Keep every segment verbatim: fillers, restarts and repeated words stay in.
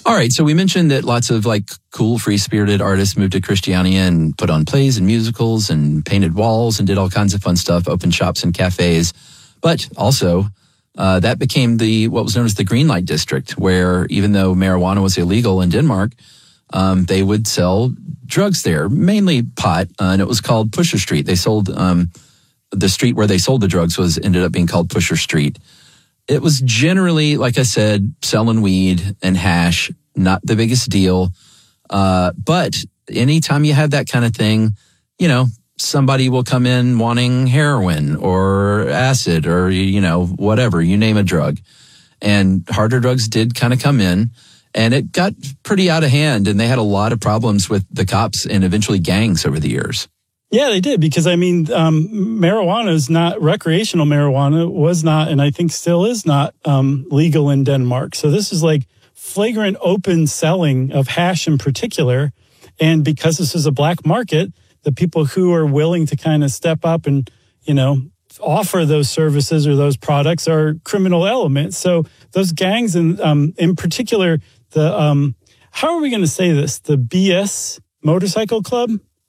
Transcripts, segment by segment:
All right, so we mentioned that lots of like cool, free-spirited artists moved to Christiania and put on plays and musicals and painted walls and did all kinds of fun stuff, opened shops and cafes. But also, uh, that became the what was known as the Green Light District, where even though marijuana was illegal in Denmark, um, they would sell drugs there, mainly pot, uh, and it was called Pusher Street. They sold um, the street where they sold the drugs was ended up being called Pusher Street. It was generally, like I said, selling weed and hash, not the biggest deal. Uh, but anytime you have that kind of thing, you know, somebody will come in wanting heroin or acid or, you know, whatever, you name a drug. And harder drugs did kind of come in, and it got pretty out of hand. And they had a lot of problems with the cops and eventually gangs over the years. Yeah, they did, because, I mean, um, marijuana is not, recreational marijuana was not, and I think still is not um, legal in Denmark. So this is like flagrant open selling of hash in particular. And because this is a black market, the people who are willing to kind of step up and, you know, offer those services or those products are criminal elements. So those gangs, and um, in particular, the, um, how are we going to say this? The B S Motorcycle Club?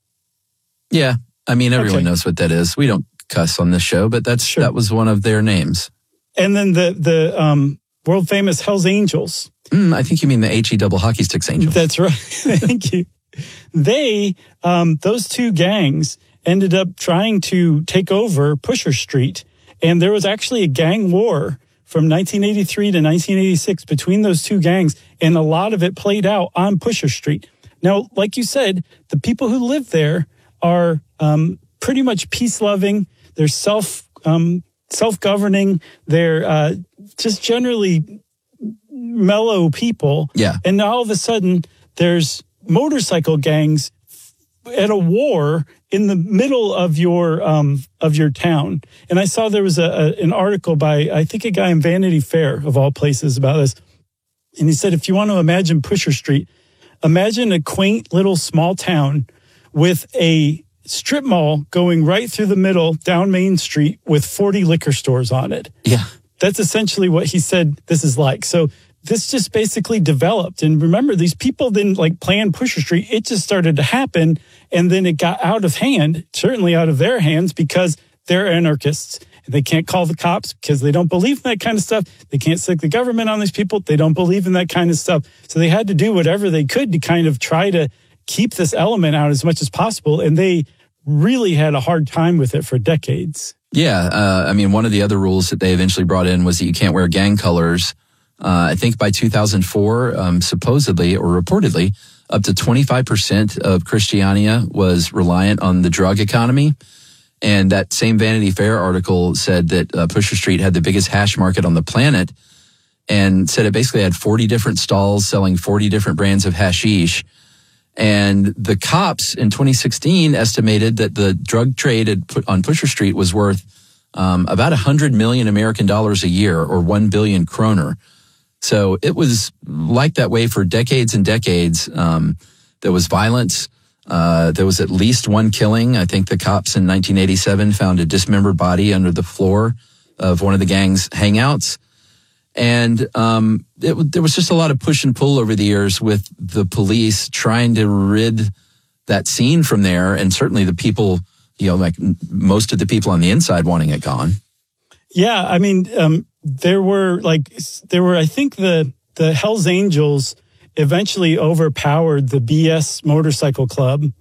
Yeah, I mean, everyone okay. knows what that is. We don't cuss on this show, but that's sure. that was one of their names. And then the the um, world famous Hell's Angels. Mm, I think you mean the H E double hockey sticks Angels. That's right. Thank you. They, um, those two gangs ended up trying to take over Pusher Street, and there was actually a gang war from nineteen eighty-three to nineteen eighty-six between those two gangs, and a lot of it played out on Pusher Street. Now, like you said, the people who live there are um, pretty much peace-loving. They're self um, self-governing. They're uh, just generally mellow people. Yeah. And now all of a sudden, there's motorcycle gangs at a war in the middle of your um, of your town. And I saw there was a, a an article by, I think, a guy in Vanity Fair, of all places, about this. And he said, if you want to imagine Pusher Street, imagine a quaint little small town with a strip mall going right through the middle down Main Street with forty liquor stores on it. Yeah. That's essentially what he said this is like. So this just basically developed. And remember, these people didn't like plan Pusher Street. It just started to happen. And then it got out of hand, certainly out of their hands, because they're anarchists. And they can't call the cops because they don't believe in that kind of stuff. They can't stick the government on these people. They don't believe in that kind of stuff. So they had to do whatever they could to kind of try to keep this element out as much as possible. And they really had a hard time with it for decades. Yeah. Uh, I mean, one of the other rules that they eventually brought in was that you can't wear gang colors. Uh, I think by two thousand four, um, supposedly or reportedly, up to twenty-five percent of Christiania was reliant on the drug economy. And that same Vanity Fair article said that uh, Pusher Street had the biggest hash market on the planet, and said it basically had forty different stalls selling forty different brands of hashish. And the cops in twenty sixteen estimated that the drug trade at, on Pusher Street was worth um, about one hundred million American dollars a year, or one billion kroner. So it was like that way for decades and decades. Um, there was violence. Uh, there was at least one killing. I think the cops in nineteen eighty-seven found a dismembered body under the floor of one of the gang's hangouts. And um, it, there was just a lot of push and pull over the years with the police trying to rid that scene from there. And certainly the people, you know, like most of the people on the inside wanting it gone. Yeah, I mean, um, there were like, there were, I think the, the Hells Angels eventually overpowered the B S Motorcycle Club.